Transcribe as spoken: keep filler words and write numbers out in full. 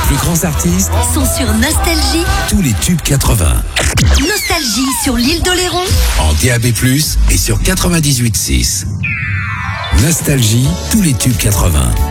plus grands artistes sont sur Nostalgie. Tous les tubes quatre-vingts. Nostalgie sur l'île d'Oléron. En D A B plus, et sur quatre-vingt-dix-huit virgule six. Nostalgie, tous les tubes quatre-vingts.